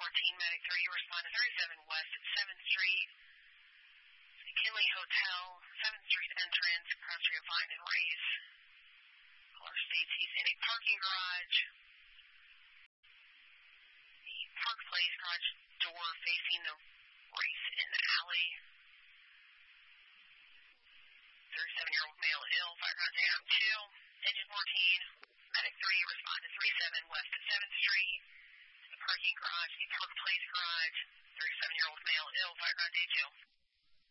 14, Medic 3, respond to 37 West at 7th Street. McKinley Hotel, 7th Street entrance, cross-street of Vine and Race. Caller states he's in a parking garage. The Park Place garage door facing the Race in the alley. 37-year-old male ill, background AM2. Engine 14, Medic 3, respond to 37 West at 7th Street. The parking garage, the Park Place garage. 37-year-old male ill, background day 2.